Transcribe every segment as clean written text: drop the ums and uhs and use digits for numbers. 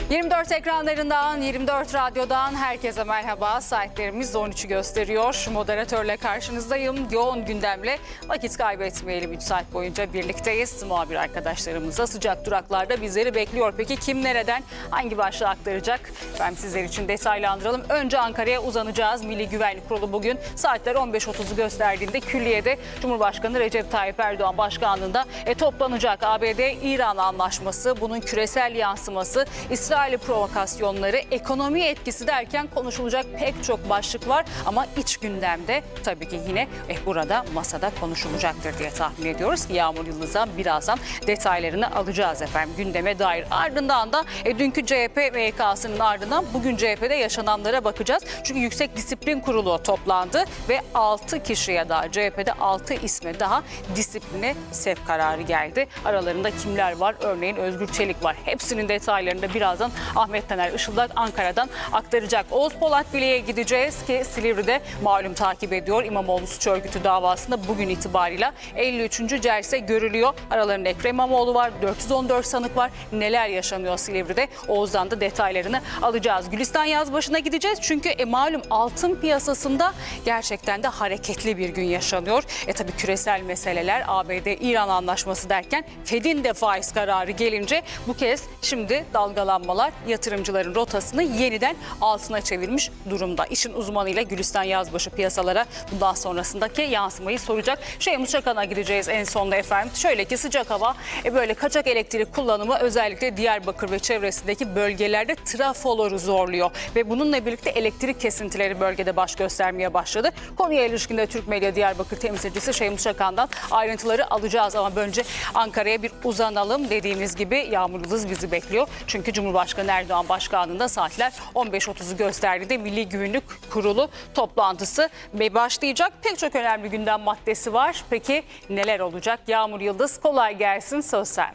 24 ekranlarından, 24 radyodan herkese merhaba. Saatlerimiz 13'ü gösteriyor. Moderatörle karşınızdayım. Yoğun gündemle vakit kaybetmeyelim. 3 saat boyunca birlikteyiz. Muhabir arkadaşlarımız da sıcak duraklarda bizleri bekliyor. Peki kim nereden hangi başlığı aktaracak? Ben sizler için detaylandıralım. Önce Ankara'ya uzanacağız. Milli Güvenlik Kurulu bugün saatler 15.30'u gösterdiğinde külliyede Cumhurbaşkanı Recep Tayyip Erdoğan başkanlığında toplanacak. ABD-İran anlaşması, bunun küresel yansıması, İsrail provokasyonları, ekonomi etkisi derken konuşulacak pek çok başlık var. Ama iç gündemde tabii ki yine burada masada konuşulacaktır diye tahmin ediyoruz. Yağmur Yıldız'dan birazdan detaylarını alacağız efendim gündeme dair. Ardından da dünkü CHP MYK'sının ardından bugün CHP'de yaşananlara bakacağız. Çünkü Yüksek Disiplin Kurulu toplandı ve 6 kişiye daha, CHP'de 6 isme daha disipline sevk kararı geldi. Aralarında kimler var? Örneğin Özgür Çelik var. Hepsinin detaylarını da birazdan Ahmet Taner Işıldak Ankara'dan aktaracak. Oğuz Polat Bile'ye gideceğiz ki Silivri'de malum takip ediyor. İmamoğlu suç örgütü davasında bugün itibarıyla 53. celse görülüyor. Aralarında Ekrem İmamoğlu var, 414 sanık var. Neler yaşanıyor Silivri'de? Oğuz'dan da detaylarını alacağız. Gülistan Yazbaşı'na gideceğiz çünkü malum altın piyasasında gerçekten de hareketli bir gün yaşanıyor. Tabii küresel meseleler, ABD-İran anlaşması derken Fed'in de faiz kararı gelince bu kez şimdi dalgalanmalar yatırımcıların rotasını yeniden altına çevirmiş durumda. İşin uzmanıyla Gülistan Yazbaşı piyasalara bundan sonrasındaki yansımayı soracak. Şeyhmus Çakan'a gireceğiz en sonunda efendim. Şöyle ki sıcak hava böyle kaçak elektrik kullanımı özellikle Diyarbakır ve çevresindeki bölgelerde trafoları zorluyor. Ve bununla birlikte elektrik kesintileri bölgede baş göstermeye başladı. Konuya ilişkin de Türk Medya Diyarbakır temsilcisi Şeyhmus Çakan'dan ayrıntıları alacağız. Ama önce Ankara'ya bir uzanalım. Dediğimiz gibi Yağmur Yıldız bizi bekliyor. Çünkü Cumhurbaşkanı Erdoğan başkanlığında saatler 15.30'u gösterdiğinde Milli Güvenlik Kurulu toplantısı başlayacak. Pek çok önemli gündem maddesi var. Peki neler olacak? Yağmur Yıldız kolay gelsin, söz sende.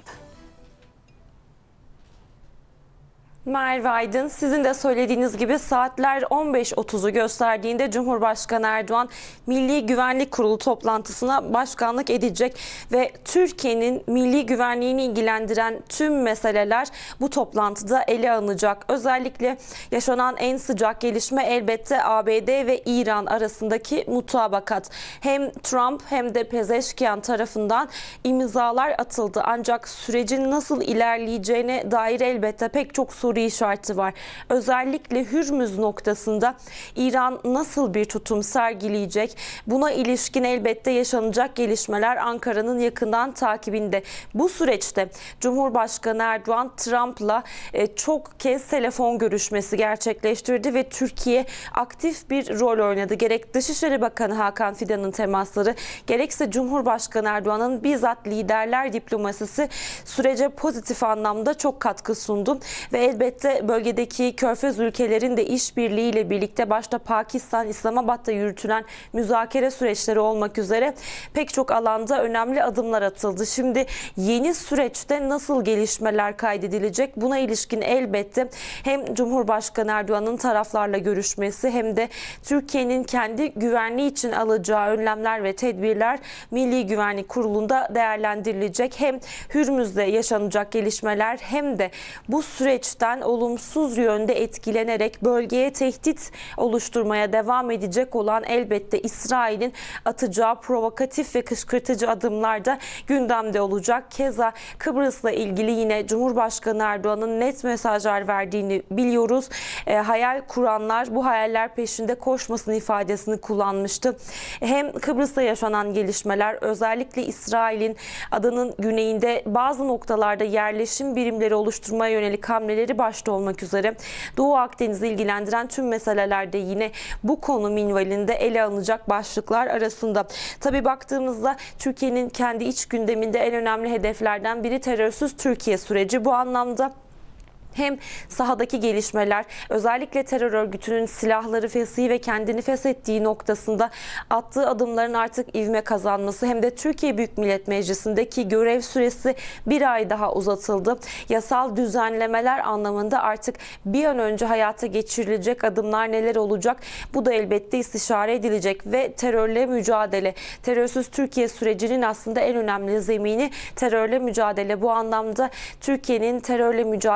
Merve Aydın, sizin de söylediğiniz gibi saatler 15.30'u gösterdiğinde Cumhurbaşkanı Erdoğan Milli Güvenlik Kurulu toplantısına başkanlık edecek ve Türkiye'nin milli güvenliğini ilgilendiren tüm meseleler bu toplantıda ele alınacak. Özellikle yaşanan en sıcak gelişme elbette ABD ve İran arasındaki mutabakat. Hem Trump hem de Pezeşkian tarafından imzalar atıldı. Ancak sürecin nasıl ilerleyeceğine dair elbette pek çok soru işareti var. Özellikle Hürmüz noktasında İran nasıl bir tutum sergileyecek? Buna ilişkin elbette yaşanacak gelişmeler Ankara'nın yakından takibinde. Bu süreçte Cumhurbaşkanı Erdoğan Trump'la çok kez telefon görüşmesi gerçekleştirdi ve Türkiye aktif bir rol oynadı. Gerek Dışişleri Bakanı Hakan Fidan'ın temasları, gerekse Cumhurbaşkanı Erdoğan'ın bizzat liderler diplomasisi sürece pozitif anlamda çok katkı sundu ve elbette bölgedeki Körfez ülkelerin de işbirliğiyle birlikte başta Pakistan, İslamabad'da yürütülen müzakere süreçleri olmak üzere pek çok alanda önemli adımlar atıldı. Şimdi yeni süreçte nasıl gelişmeler kaydedilecek? Buna ilişkin elbette hem Cumhurbaşkanı Erdoğan'ın taraflarla görüşmesi hem de Türkiye'nin kendi güvenliği için alacağı önlemler ve tedbirler Milli Güvenlik Kurulu'nda değerlendirilecek. Hem Hürmüz'de yaşanacak gelişmeler hem de bu süreçten olumsuz yönde etkilenerek bölgeye tehdit oluşturmaya devam edecek olan elbette İsrail'in atacağı provokatif ve kışkırtıcı adımlar da gündemde olacak. Keza Kıbrıs'la ilgili yine Cumhurbaşkanı Erdoğan'ın net mesajlar verdiğini biliyoruz. Hayal kuranlar bu hayaller peşinde koşmasın ifadesini kullanmıştı. Hem Kıbrıs'ta yaşanan gelişmeler, özellikle İsrail'in adanın güneyinde bazı noktalarda yerleşim birimleri oluşturmaya yönelik hamleleri başta olmak üzere Doğu Akdeniz'i ilgilendiren tüm meselelerde yine bu konu minvalinde ele alınacak başlıklar arasında. Tabii baktığımızda Türkiye'nin kendi iç gündeminde en önemli hedeflerden biri terörsüz Türkiye süreci. Bu anlamda hem sahadaki gelişmeler, özellikle terör örgütünün silahları fesih ve kendini feshettiği noktasında attığı adımların artık ivme kazanması, hem de Türkiye Büyük Millet Meclisi'ndeki görev süresi bir ay daha uzatıldı. Yasal düzenlemeler anlamında artık bir an önce hayata geçirilecek adımlar neler olacak? Bu da elbette istişare edilecek ve terörle mücadele, terörsüz Türkiye sürecinin aslında en önemli zemini terörle mücadele. Bu anlamda Türkiye'nin terörle mücadele noktasında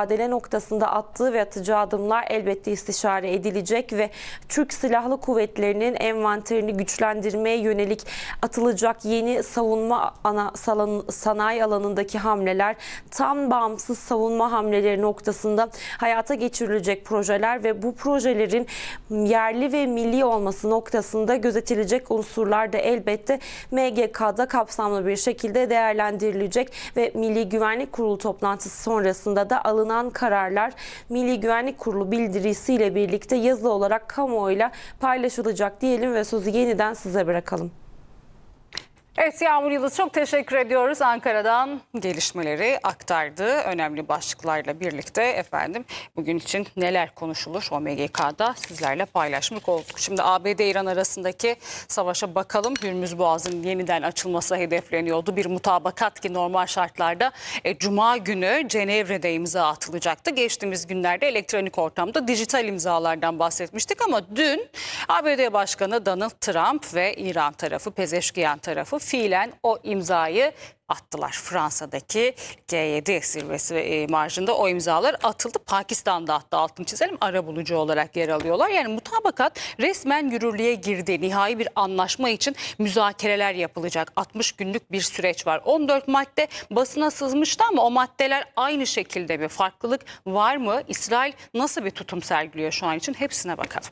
noktasında attığı ve atacağı adımlar elbette istişare edilecek ve Türk Silahlı Kuvvetleri'nin envanterini güçlendirmeye yönelik atılacak yeni savunma sanayi alanındaki hamleler, tam bağımsız savunma hamleleri noktasında hayata geçirilecek projeler ve bu projelerin yerli ve milli olması noktasında gözetilecek unsurlar da elbette MGK'da kapsamlı bir şekilde değerlendirilecek ve Milli Güvenlik Kurulu toplantısı sonrasında da alınan kararlar Milli Güvenlik Kurulu bildirisiyle birlikte yazılı olarak kamuoyuyla paylaşılacak diyelim ve sözü yeniden size bırakalım. Evet, Yağmur Yıldız, çok teşekkür ediyoruz. Ankara'dan gelişmeleri aktardı. Önemli başlıklarla birlikte efendim bugün için neler konuşulur OMGK'da sizlerle paylaşmak olduk. Şimdi ABD-İran arasındaki savaşa bakalım. Hürmüz Boğazı'nın yeniden açılması hedefleniyordu. Bir mutabakat ki normal şartlarda Cuma günü Cenevre'de imza atılacaktı. Geçtiğimiz günlerde elektronik ortamda dijital imzalardan bahsetmiştik ama dün ABD Başkanı Donald Trump ve İran tarafı, Pezeşkiyan tarafı fiilen o imzayı attılar. Fransa'daki G7 zirvesi marjında o imzalar atıldı. Pakistan'da hatta altını çizelim arabulucu olarak yer alıyorlar. Yani mutabakat resmen yürürlüğe girdi. Nihai bir anlaşma için müzakereler yapılacak. 60 günlük bir süreç var. 14 madde basına sızmıştı ama o maddeler aynı şekilde bir farklılık var mı? İsrail nasıl bir tutum sergiliyor şu an için? Hepsine bakalım.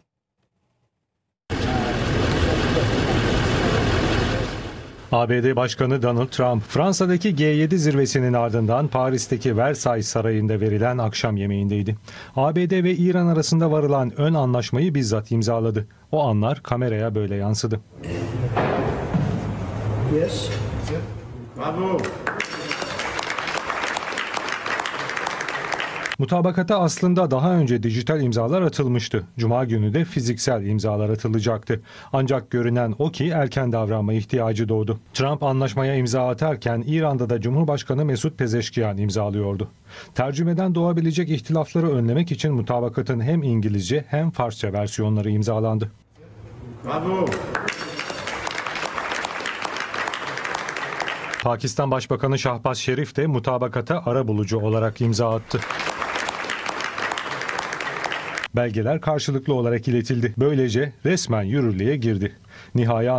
ABD Başkanı Donald Trump, Fransa'daki G7 zirvesinin ardından Paris'teki Versailles Sarayı'nda verilen akşam yemeğindeydi. ABD ve İran arasında varılan ön anlaşmayı bizzat imzaladı. O anlar kameraya böyle yansıdı. Yes. Bravo. Mutabakata aslında daha önce dijital imzalar atılmıştı. Cuma günü de fiziksel imzalar atılacaktı. Ancak görünen o ki erken davranma ihtiyacı doğdu. Trump anlaşmaya imza atarken İran'da da Cumhurbaşkanı Mesut Pezeşkiyan imzalıyordu. Tercümeden doğabilecek ihtilafları önlemek için mutabakatın hem İngilizce hem Farsça versiyonları imzalandı. Bravo. Pakistan Başbakanı Şahbaz Şerif de mutabakata arabulucu olarak imza attı. Belgeler karşılıklı olarak iletildi. Böylece resmen yürürlüğe girdi. Nihai